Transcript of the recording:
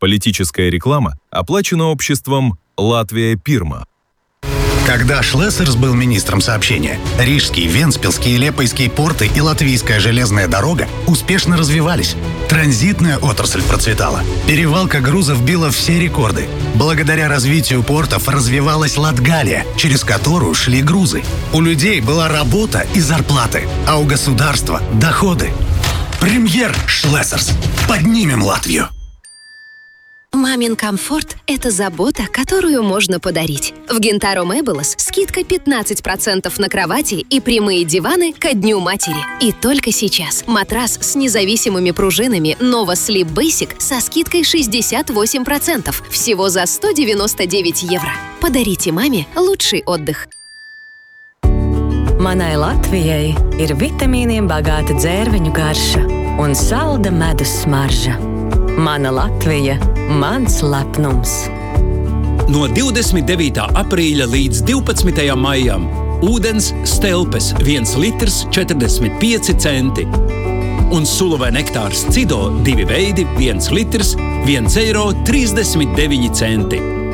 Политическая реклама оплачена обществом «Латвия Пирма». Когда Шлессерс был министром сообщения, Рижский, Вентспилский, Лепойский порты и Латвийская железная дорога успешно развивались. Транзитная отрасль процветала. Перевалка грузов била все рекорды. Благодаря развитию портов развивалась Латгалия, через которую шли грузы. У людей была работа и зарплаты, а у государства – доходы. Премьер Шлессерс. Поднимем Латвию. Мамин комфорт – это забота, которую можно подарить. В Гентаро Мэйблс скидка 15% на кровати и прямые диваны ко Дню матери. И только сейчас матрас с независимыми пружинами Nova Sleep Basic со скидкой 68%. Всего за 199 евро. Подарите маме лучший отдых. Manai Latvijai ir vitamīniem bagāta dzērveņu garša un salda medus smarža. Mana Latvija, mans lepnums. No 29. aprīļa līdz 12. maijam ūdens Stelpes 1 litrs 45 centi un sula vai nektārs Cido 2 veidi 1 litrs 1,39 eiro.